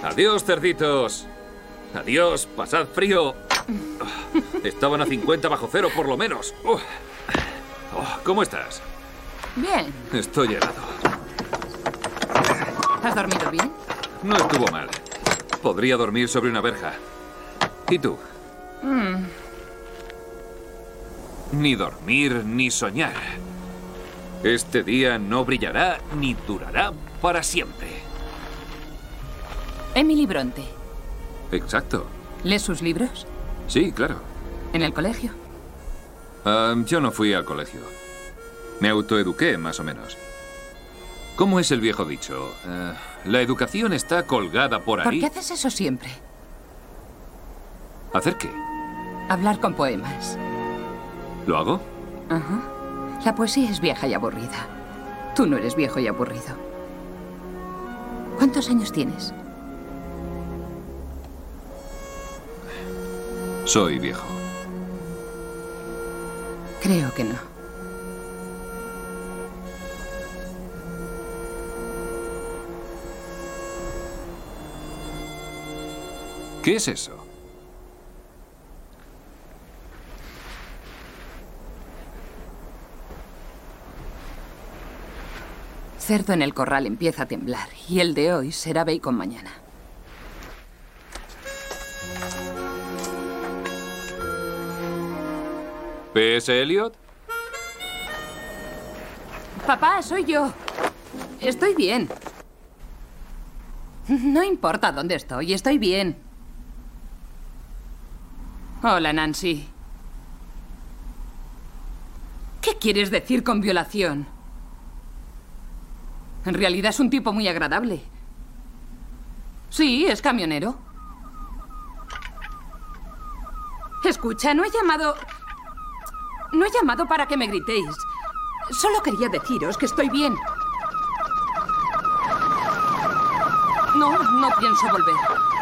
Adiós, cerditos. Adiós, pasad frío. Estaban a 50 bajo cero por lo menos. ¿Cómo estás? Bien. Estoy helado. ¿Has dormido bien? No estuvo mal. Podría dormir sobre una verja. ¿Y tú? Ni dormir ni soñar. Este día no brillará ni durará para siempre. Emily Bronte. Exacto. ¿Lees sus libros? Sí, claro. ¿En el colegio? Yo no fui al colegio. Me autoeduqué, más o menos. ¿Cómo es el viejo dicho? La educación está colgada por ahí. ¿Por qué haces eso siempre? ¿Hacer qué? Hablar con poemas. ¿Lo hago? Ajá. La poesía es vieja y aburrida. Tú no eres viejo y aburrido. ¿Cuántos años tienes? Soy viejo. Creo que no. ¿Qué es eso? Cerdo en el corral empieza a temblar y el de hoy será bacon mañana. ¿P.S. Eliot? Papá, soy yo. Estoy bien. No importa dónde estoy, estoy bien. Hola, Nancy. ¿Qué quieres decir con violación? En realidad es un tipo muy agradable. Sí, es camionero. Escucha, no he llamado para que me gritéis. Solo quería deciros que estoy bien. No pienso volver.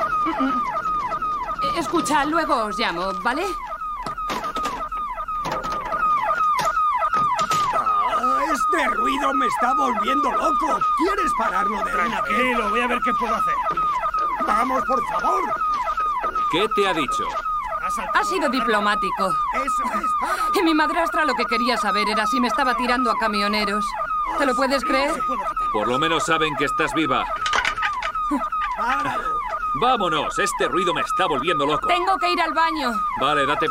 Escucha, luego os llamo, ¿vale? Este ruido me está volviendo loco. ¿Quieres pararlo de una vez? Tranquilo, voy a ver qué puedo hacer. ¡Vamos, por favor! ¿Qué te ha dicho? Ha sido diplomático. ¡Eso es! ¡Páralo! Y mi madrastra lo que quería saber era si me estaba tirando a camioneros. ¿Te lo puedes creer? Por lo menos saben que estás viva. ¡Páralo! ¡Vámonos! Este ruido me está volviendo loco. Tengo que ir al baño. Vale, date